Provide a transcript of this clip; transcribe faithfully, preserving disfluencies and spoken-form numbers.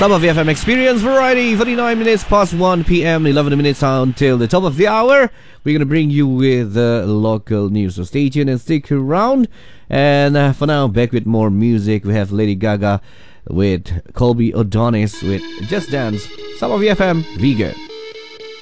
Some of the F M Experience Variety, thirty-nine minutes past one p.m, eleven minutes until the top of the hour. We're going to bring you with uh, local news. So stay tuned and stick around. And uh, for now, back with more music. We have Lady Gaga with Colby O'Donis with Just Dance. Some of the F M, Vegan.